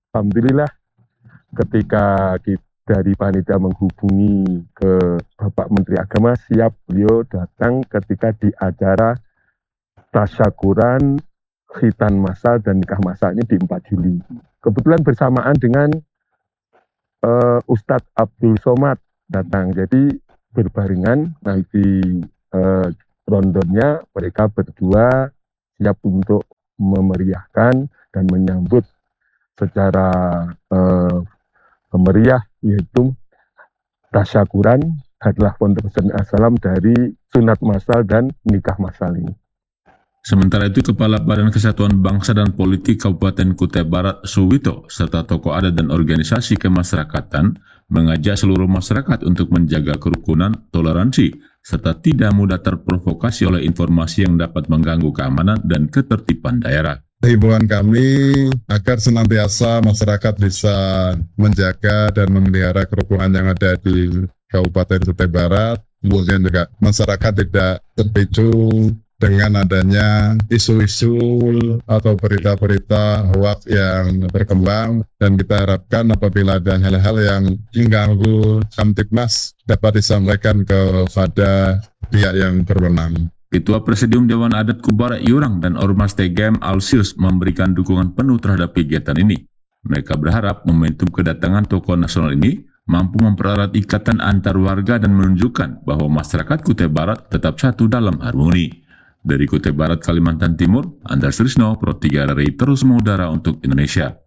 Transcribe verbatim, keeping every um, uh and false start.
Alhamdulillah ketika kita dari panitia menghubungi ke Bapak Menteri Agama, siap beliau datang ketika di acara tasyakuran, khitan massal dan nikah massal ini di empat Juli. Kebetulan bersamaan dengan uh, Ustadz Abdul Somad datang, jadi berbarengan nanti uh, rondonnya mereka berdua siap untuk memeriahkan dan menyambut secara uh, meriah, yaitu tasyakuran adalah Pondok Pesantren As-Salam dari sunat massal dan nikah massal ini. Sementara itu, Kepala Badan Kesatuan Bangsa dan Politik Kabupaten Kutai Barat, Suwito, serta tokoh adat dan organisasi kemasyarakatan mengajak seluruh masyarakat untuk menjaga kerukunan, toleransi, serta tidak mudah terprovokasi oleh informasi yang dapat mengganggu keamanan dan ketertiban daerah. Himbauan kami agar senantiasa masyarakat bisa menjaga dan memelihara kerukunan yang ada di Kabupaten Kutai Barat, kemudian juga masyarakat tidak terpicu dengan adanya isu-isu atau berita-berita hoax yang berkembang, dan kita harapkan apabila ada hal-hal yang mengganggu Kamtibmas dapat disampaikan kepada pihak yang berwenang. Ketua Presidium Dewan Adat Kubarat Yurang dan Ormas T G M Alsius memberikan dukungan penuh terhadap kegiatan ini. Mereka berharap momentum kedatangan tokoh nasional ini mampu mempererat ikatan antar warga dan menunjukkan bahwa masyarakat Kutai Barat tetap satu dalam harmoni. Dari Kutai Barat, Kalimantan Timur, Andar Srisno, Pro tiga R R I terus mengudara untuk Indonesia.